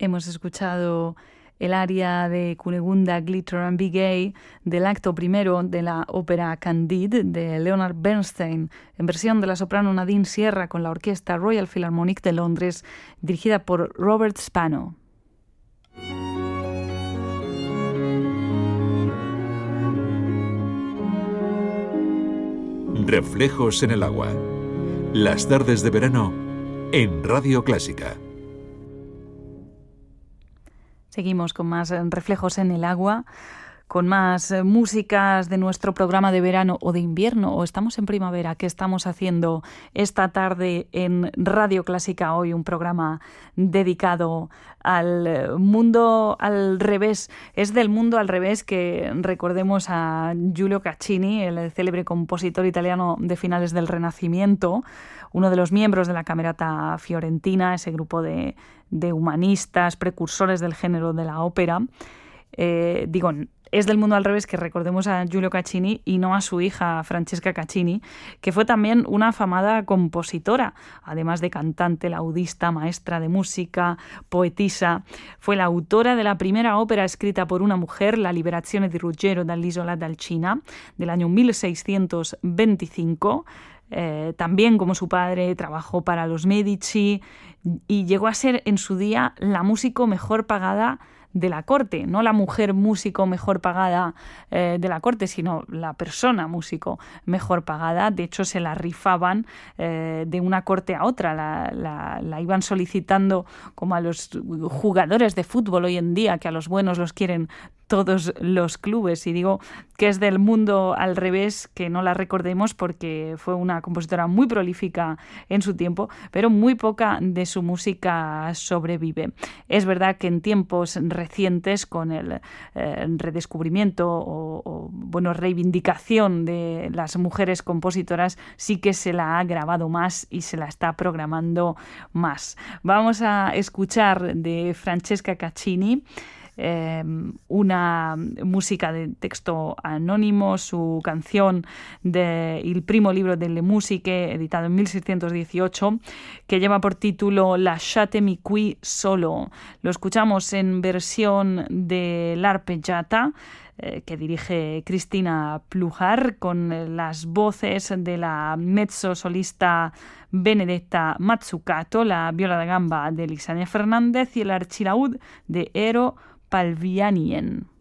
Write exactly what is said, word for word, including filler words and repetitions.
Hemos escuchado el aria de Cunegunda, Glitter and Be Gay del acto primero de la ópera Candide de Leonard Bernstein, en versión de la soprano Nadine Sierra con la orquesta Royal Philharmonic de Londres, dirigida por Robert Spano. Reflejos en el agua. Las tardes de verano en Radio Clásica. Seguimos con más reflejos en el agua, con más músicas de nuestro programa de verano o de invierno, o estamos en primavera, que estamos haciendo esta tarde en Radio Clásica hoy, un programa dedicado al mundo al revés. Es del mundo al revés que recordemos a Giulio Caccini, el célebre compositor italiano de finales del Renacimiento, uno de los miembros de la Camerata Fiorentina, ese grupo de, de humanistas, precursores del género de la ópera. Eh, digo, es del mundo al revés que recordemos a Giulio Caccini y no a su hija Francesca Caccini, que fue también una afamada compositora, además de cantante, laudista, maestra de música, poetisa. Fue la autora de la primera ópera escrita por una mujer, La Liberazione di Ruggero dall'Isola d'Alcina, del año mil seiscientos veinticinco. Eh, también, como su padre, trabajó para los Medici y llegó a ser en su día la músico mejor pagada de la corte, no la mujer músico mejor pagada eh, de la corte, sino la persona músico mejor pagada. De hecho, se la rifaban eh, de una corte a otra, la, la, la iban solicitando como a los jugadores de fútbol hoy en día, que a los buenos los quieren todos los clubes. Y digo que es del mundo al revés, que no la recordemos porque fue una compositora muy prolífica en su tiempo, pero muy poca de su música sobrevive. Es verdad que en tiempos recientes, con el eh, redescubrimiento o, o bueno, reivindicación de las mujeres compositoras, sí que se la ha grabado más y se la está programando más. Vamos a escuchar de Francesca Caccini Eh, una música de texto anónimo, su canción de Il primo libro delle musiche, editado en mil seiscientos dieciocho, que lleva por título Lasciatemi qui solo. Lo escuchamos en versión de l'arpeggiata, eh, que dirige Cristina Plujar, con las voces de la mezzosolista Benedetta Mazzucato, la viola da gamba de Lisania Fernández y el archilaúd de Eero Palvianien.